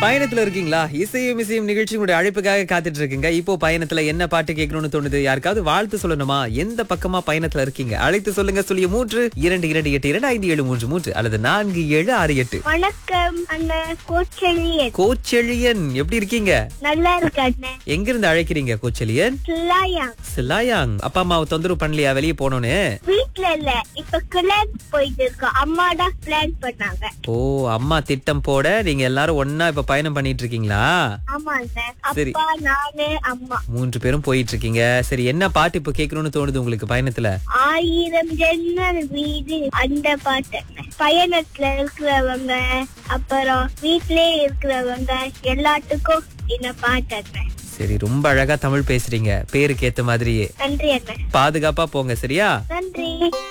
பயணத்துல இருக்கீங்களா? இசையும் இசையும் நிகழ்ச்சி உங்களுடைய அழைப்புக்காக காத்துட்டு இருக்குங்க. இப்போ பயணத்துல என்ன பாட்டு கேட்கணும்னு தோணுது? யாருக்காவது வாழ்த்து சொல்லணுமா? எந்த பக்கமா பயணத்துல இருக்கீங்க? அழைத்து சொல்லுங்க. 03222573 அல்லது 4768. வணக்கம் அண்ணன் கோச்செழியன். கோச்செழியன் எப்படி இருக்கீங்க? நல்லா இருக்கு அண்ணன். எங்க இருந்து அழைக்கிறீங்க கோச்செழியன்? சிலாயாங். சிலாயாங். அப்பா அம்மாவை தொந்தரவு பண்ணலையா வெளியே போனோன்னு? வீட்ல இல்ல, இப்ப கிளாஸ் போயிட்டு இருக்கோம். அம்மா தான் பிளான் பண்ணாங்க. ஓ, அம்மா திட்டம் போட நீங்க எல்லாரும் ஒன்னா இப்ப பயணம் பண்ணிட்டு இருக்கீங்களா? ஆமா அண்ணன். சரி. அப்பா, நானு, அம்மா 3 பேரும் போயிட்டு இருக்கீங்க. சரி, என்ன பாட்டு இப்ப கேட்கணும்னு தோணுது உங்களுக்கு பயணத்துல? 1000 ஜன்னல் வீடு அந்த பாட்டு அண்ணன். பயணத்துல இருக்கிறவங்க அப்புறம் வீட்லயே இருக்கிறவங்க எல்லாத்துக்கும் இந்த பாட்டு அண்ணன். சரி, ரொம்ப அழகா தமிழ் பேசுறீங்க. பேருக்கு ஏத்த மாதிரியே. நன்றி அண்ணன். பாதுகாப்பா போங்க, சரியா? நன்றி.